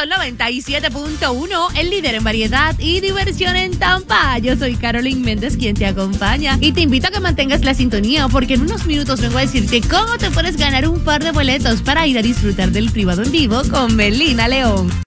Sol 97.1, el líder en variedad y diversión en Tampa. Yo soy Carolyn Méndez, quien te acompaña. Y te invito a que mantengas la sintonía, porque en unos minutos vengo a decirte cómo te puedes ganar un par de boletos para ir a disfrutar del privado en vivo con Melina León.